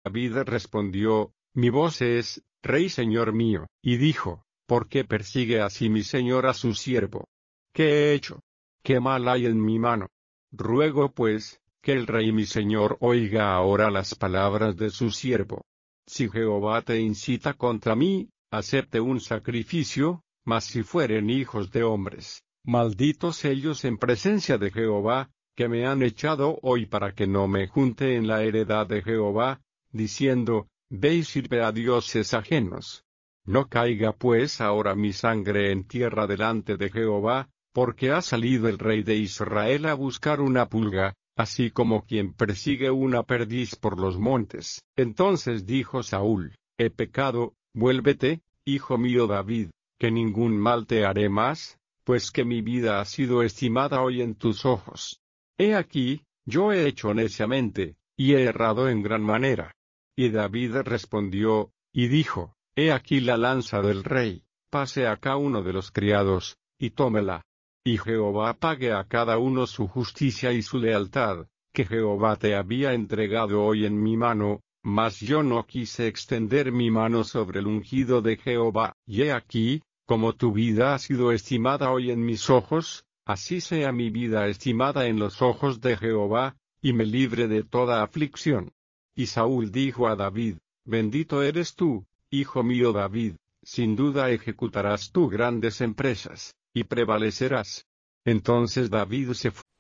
David respondió, mi voz es, Rey señor mío, y dijo, ¿por qué persigue así mi señor a su siervo? ¿Qué he hecho? ¿Qué mal hay en mi mano? Ruego pues, que el rey mi señor oiga ahora las palabras de su siervo. Si Jehová te incita contra mí, acepte un sacrificio, mas si fueren hijos de hombres, malditos ellos en presencia de Jehová, que me han echado hoy para que no me junte en la heredad de Jehová, diciendo, ve y sirve a dioses ajenos. No caiga pues ahora mi sangre en tierra delante de Jehová, porque ha salido el rey de Israel a buscar una pulga, así como quien persigue una perdiz por los montes. Entonces dijo Saúl, he pecado, vuélvete, hijo mío David, que ningún mal te haré más, pues que mi vida ha sido estimada hoy en tus ojos. He aquí, yo he hecho neciamente, y he errado en gran manera. Y David respondió, y dijo, he aquí la lanza del rey, pase acá uno de los criados, y tómela. Y Jehová pague a cada uno su justicia y su lealtad, que Jehová te había entregado hoy en mi mano, mas yo no quise extender mi mano sobre el ungido de Jehová. Y he aquí, como tu vida ha sido estimada hoy en mis ojos, así sea mi vida estimada en los ojos de Jehová, y me libre de toda aflicción. Y Saúl dijo a David, bendito eres tú, hijo mío David, sin duda ejecutarás tú grandes empresas, y prevalecerás. Entonces David se fue.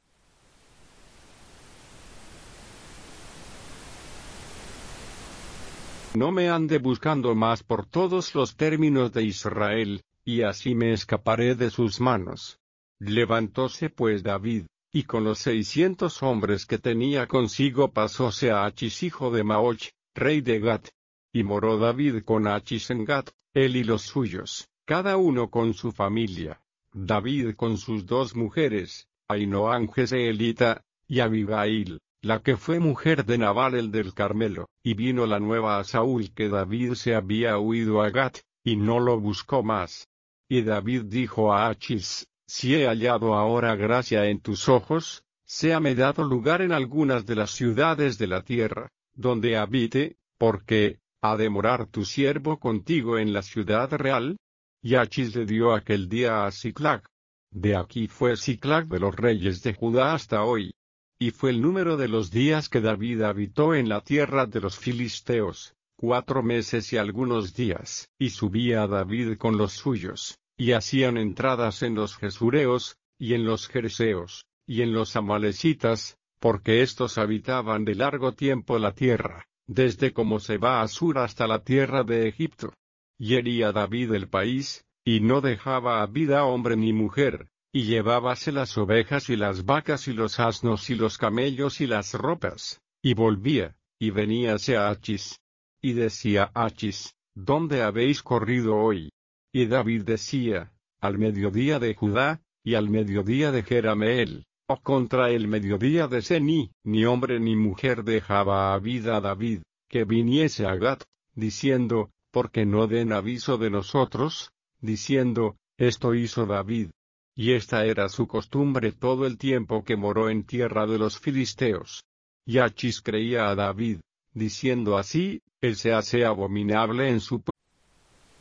No me ande buscando más por todos los términos de Israel, y así me escaparé de sus manos. Levantóse pues David, y con los 600 hombres que tenía consigo pasóse a Achis hijo de Maoch, rey de Gat. Y moró David con Achis en Gat, él y los suyos, cada uno con su familia. David con sus 2 mujeres, Ahinoam Jezreelita, y Abigail, la que fue mujer de Nabal el del Carmelo. Y vino la nueva a Saúl que David se había huido a Gat, y no lo buscó más. Y David dijo a Achis, si he hallado ahora gracia en tus ojos, séame dado lugar en algunas de las ciudades de la tierra, donde habite, porque, ¿ha de morar tu siervo contigo en la ciudad real? Y Achis le dio aquel día a Siclag. De aquí fue Siclag de los reyes de Judá hasta hoy. Y fue el número de los días que David habitó en la tierra de los filisteos, 4 meses y algunos días. Y subía David con los suyos, y hacían entradas en los Gesureos, y en los Gerseos, y en los Amalecitas, porque éstos habitaban de largo tiempo la tierra, desde como se va a Sur hasta la tierra de Egipto. Y hería David el país, y no dejaba a vida hombre ni mujer, y llevábase las ovejas y las vacas y los asnos y los camellos y las ropas, y volvía, y veníase a Achis. Y decía Achis, ¿dónde habéis corrido hoy? Y David decía, al mediodía de Judá, y al mediodía de Jerameel, o contra el mediodía de Sení. Ni hombre ni mujer dejaba a vida David, que viniese a Gat, diciendo, porque no den aviso de nosotros, diciendo, esto hizo David. Y esta era su costumbre todo el tiempo que moró en tierra de los filisteos. Y Achis creía a David, diciendo así, él se hace abominable en su